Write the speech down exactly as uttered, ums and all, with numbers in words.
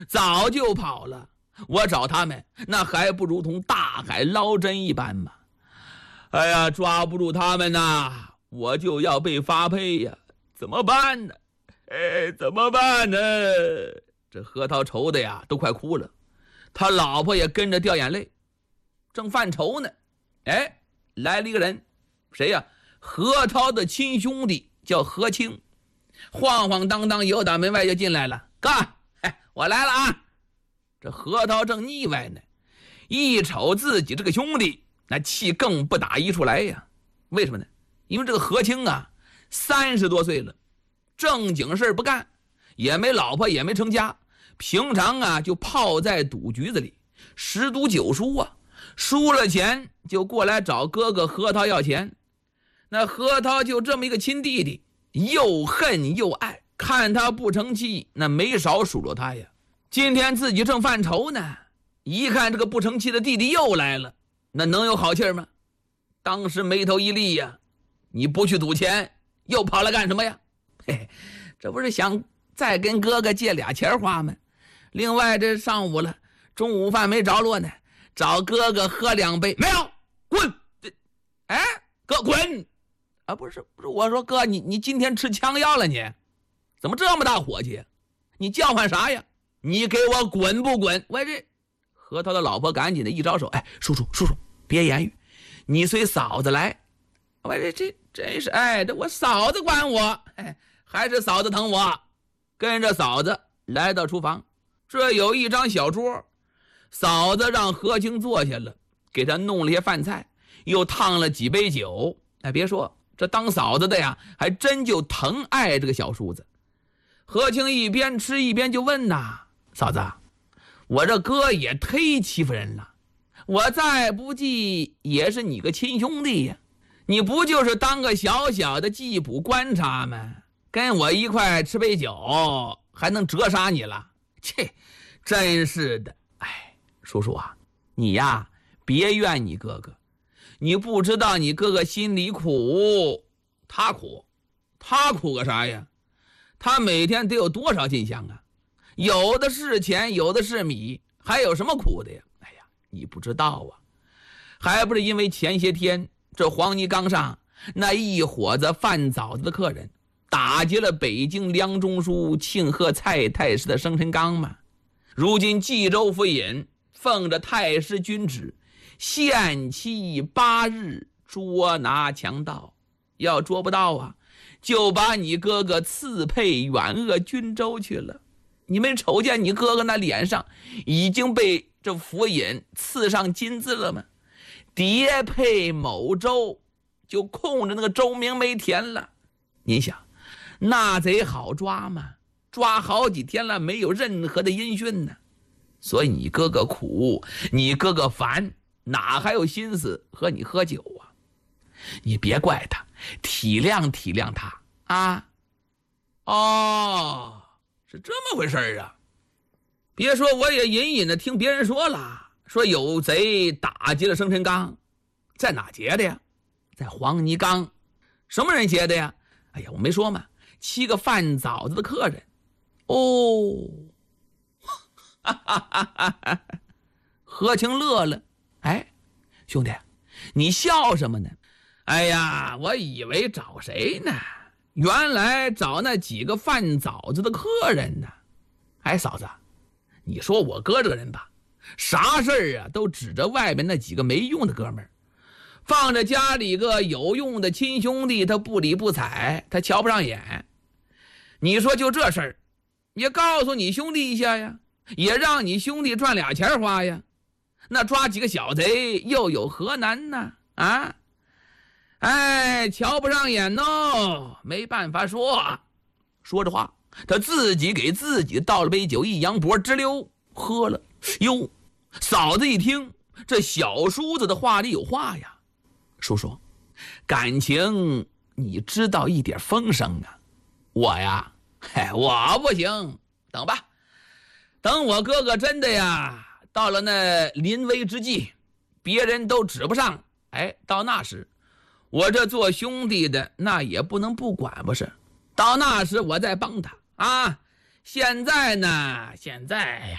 早就跑了。我找他们，那还不如同大海捞针一般嘛。哎呀，抓不住他们呐，我就要被发配呀，怎么办呢？哎，怎么办呢？这核桃愁的呀，都快哭了。他老婆也跟着掉眼泪，正犯愁呢。哎，来了一个人，谁呀？核桃的亲兄弟，叫何清，晃晃荡荡由打门外就进来了。哥，哎，我来了啊！这核桃正腻歪呢，一瞅自己这个兄弟，那气更不打一处来呀。为什么呢？因为这个何清啊，三十多岁了，正经事不干，也没老婆，也没成家，平常啊就泡在赌局子里，十赌九输啊，输了钱就过来找哥哥核桃要钱。那核桃就这么一个亲弟弟，又恨又爱，看他不成器，那没少数落他呀。今天自己正犯愁呢，一看这个不成器的弟弟又来了，那能有好气吗？当时眉头一立呀，你不去赌钱，又跑来干什么呀？嘿，这不是想再跟哥哥借俩钱花吗？另外这上午了，中午饭没着落呢，找哥哥喝两杯。没有，滚！哎，哥滚！啊，不是不是，我说哥，你你今天吃枪药了你？怎么这么大火气？你叫唤啥呀？你给我滚不滚？喂，这核桃的老婆赶紧的一招手，哎，叔叔叔叔，别言语，你随嫂子来。喂，这这真是，哎，这我嫂子管我，哎，还是嫂子疼我。跟着嫂子来到厨房，这有一张小桌，嫂子让何清坐下了，给他弄了些饭菜，又烫了几杯酒。哎，别说这当嫂子的呀，还真就疼爱这个小叔子。何清一边吃一边就问呐，嫂子，我这哥也忒欺负人了，我再不济也是你个亲兄弟呀，你不就是当个小小的缉捕观察吗？跟我一块吃杯酒，还能折杀你了？切，真是的。哎，叔叔啊，你呀别怨你哥哥，你不知道你哥哥心里苦。他苦？他苦个啥呀？他每天得有多少进香啊？有的是钱，有的是米，还有什么苦的呀？哎呀，你不知道啊，还不是因为前些天这黄泥岗上那一伙子饭枣子的客人打劫了北京梁中书庆贺蔡太师的生辰纲吗？如今冀州府尹奉着太师军旨，限期八日捉拿强盗，要捉不到啊，就把你哥哥赐配远鄂军州去了。你没瞅见你哥哥那脸上已经被这府尹刺上金字了吗？蝶配某州，就空着那个州名没填了。您想那贼好抓吗？抓好几天了，没有任何的音讯呢。所以你哥哥苦，你哥哥烦，哪还有心思和你喝酒啊？你别怪他，体谅体谅他啊。哦，是这么回事啊。别说，我也隐隐的听别人说了，说有贼打劫了生辰纲。在哪劫的呀？在黄泥岗。什么人劫的呀？哎呀，我没说嘛，七个饭枣子的客人。哦，哈哈哈哈哈！何清乐了。哎，兄弟，你笑什么呢？哎呀，我以为找谁呢？原来找那几个饭枣子的客人呢。哎，嫂子，你说我哥这个人吧，啥事儿啊都指着外面那几个没用的哥们儿，放着家里个有用的亲兄弟，他不理不睬，他瞧不上眼。你说就这事儿，也告诉你兄弟一下呀，也让你兄弟赚俩钱花呀。那抓几个小贼又有何难呢？啊，哎，瞧不上眼喏，没办法说。说着话，他自己给自己倒了杯酒，一扬脖直溜喝了。哟，嫂子一听这小叔子的话里有话呀。叔叔，感情你知道一点风声啊。我呀，嘿，我不行，等吧，等我哥哥真的呀到了那临危之际，别人都指不上，哎，到那时我这做兄弟的那也不能不管，不是？到那时我再帮他啊。现在呢，现在呀，